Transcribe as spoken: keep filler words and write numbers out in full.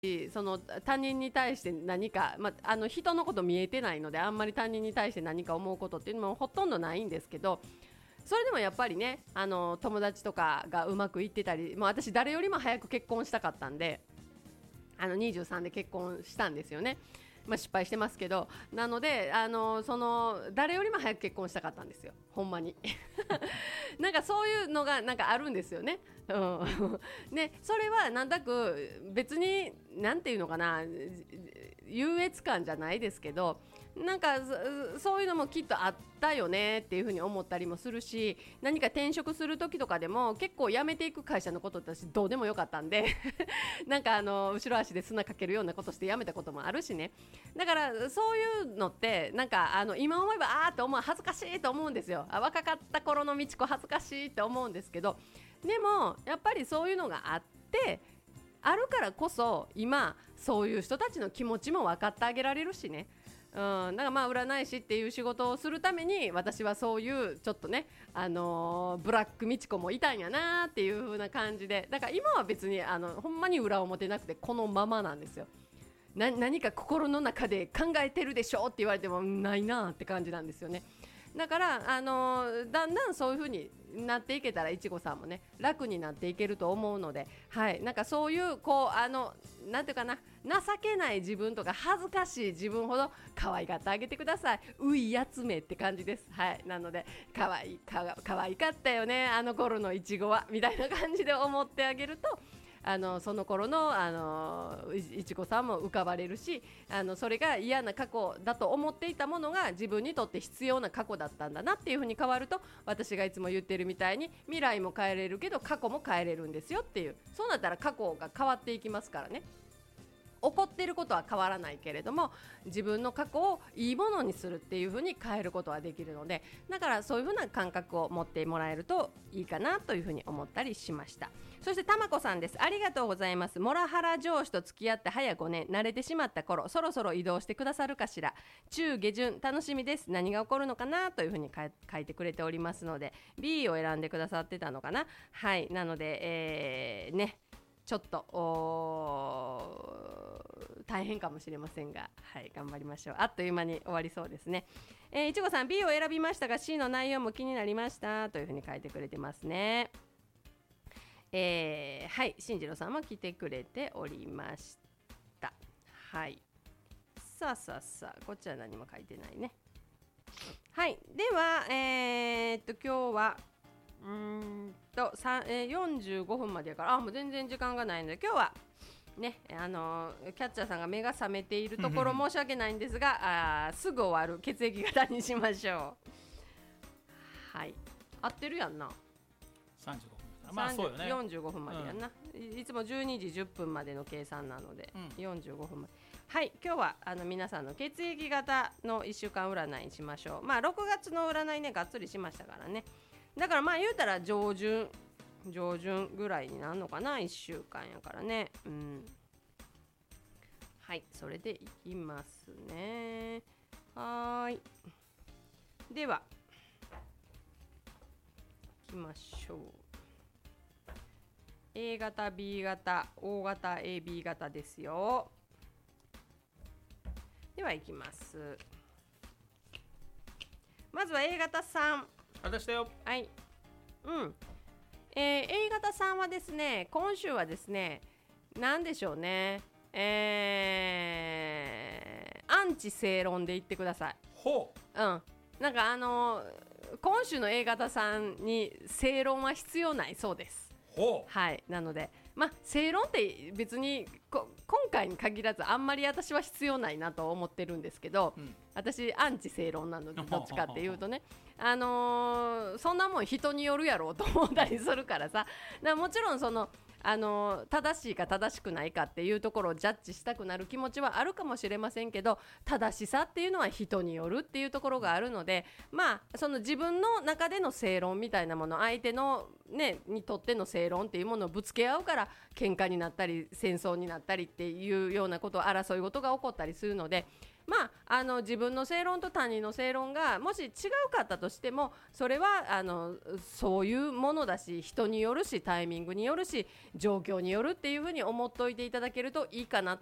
その他人に対して何か、まあ、あの人のこと見えてないのであんまり他人に対して何か思うことっていうのもほとんどないんですけど、それでもやっぱりね、あの友達とかがうまくいってたり、もう私誰よりも早く結婚したかったんで、あのにじゅうさんで結婚したんですよね。まあ、失敗してますけど、なのであのその誰よりも早く結婚したかったんですよ、ほんまになんかそういうのがなんかあるんですよね、うん、ね、それはなんだく別になんていうのかな、優越感じゃないですけど、なんか そ, そういうのもきっとあったよねっていうふうに思ったりもするし、何か転職する時とかでも結構辞めていく会社のことって私どうでもよかったんでなんかあの後ろ足で砂かけるようなことして辞めたこともあるしね。だからそういうのってなんかあの今思えばあーって思う、恥ずかしいと思うんですよ。あ、若かった頃の道子恥ずかしいって思うんですけど、でもやっぱりそういうのがあってあるからこそ今そういう人たちの気持ちも分かってあげられるしね。うん、だからまあ占い師っていう仕事をするために私はそういうちょっとね、あのー、ブラックみちこもいたんやなっていう風な感じで、だから今は別にあのほんまに裏表なくてこのままなんですよ。な何か心の中で考えてるでしょって言われてもないなって感じなんですよね。だから、あのー、だんだんそういう風になっていけたらいちごさんもね楽になっていけると思うので、はい、なんかそういうこうあのなんていうかな、情けない自分とか恥ずかしい自分ほど可愛がってあげてください。ういやつめって感じです。はい、なので可愛いか可愛かったよねあの頃のいちごはみたいな感じで思ってあげると、あのその頃のあのいちごさんも浮かばれるし、あのそれが嫌な過去だと思っていたものが自分にとって必要な過去だったんだなっていう風に変わると、私がいつも言ってるみたいに未来も変えれるけど過去も変えれるんですよっていう、そうなったら過去が変わっていきますからね。起こっていることは変わらないけれども自分の過去をいいものにするっていう風に変えることはできるので、だからそういう風な感覚を持ってもらえるといいかなという風に思ったりしました。そしてたまこさんです。ありがとうございます。モラハラ上司と付き合って早ごねん、慣れてしまった頃そろそろ移動してくださるかしら。中下旬楽しみです。何が起こるのかなという風に書いてくれておりますので ビー を選んでくださってたのかな。はい、なので、えー、ねちょっと大変かもしれませんが、はい、頑張りましょう。あっという間に終わりそうですね。えー、いちごさん ビー を選びましたが シー の内容も気になりましたというふうに書いてくれてますね。えー、はい、進次郎さんも来てくれておりました。はい、さあさあさあこっちは何も書いてないね。はい、ではえー、っと今日はうーんとえー、よんじゅうごふんまでやから、あもう全然時間がないので今日はね、あのー、キャッチャーさんが目が覚めているところ申し訳ないんですがあすぐ終わる血液型にしましょう。はい、合ってるやんな。 さんじゅうごふん、まあそうよね、 よんじゅうごふんまでやんな、うん、いつもじゅうにじじゅっぷんまでの計算なので、うん、よんじゅうごふんまで。はい、今日はあの皆さんの血液型のいっしゅうかん占いにしましょう。まあろくがつの占いねがっつりしましたからね。だからまあ言うたら上旬上旬ぐらいになるのかな、いっしゅうかんやからね。うん、はい、それでいきますね。はーい、ではいきましょう。 A 型 B 型 O 型 エービー 型ですよ。ではいきます。まずは A 型さん。 私だよ。 はい、うん、えー、A 型さんはですね、今週はですね、なんでしょうね、えー、アンチ正論で言ってください。 ほう、うん、なんかあのー、今週の A 型さんに正論は必要ないそうです。 ほう、 はい、なのでまあ正論って別にこ今回に限らずあんまり私は必要ないなと思ってるんですけど、うん、私アンチ正論なのでどっちかっていうとねあのー、そんなもん人によるやろうと思ったりするからさ、だからもちろんそのあの正しいか正しくないかっていうところをジャッジしたくなる気持ちはあるかもしれませんけど、正しさっていうのは人によるっていうところがあるので、まあその自分の中での正論みたいなもの、相手のねにとっての正論っていうものをぶつけ合うから喧嘩になったり戦争になったりっていうようなこと、争い事が起こったりするので、 まあ、あの自分の正論と他人の正論がもし違うかったとしてもそれはあのそういうものだし人によるしタイミングによるし状況によるっていうふうに思っておいていただけるといいかな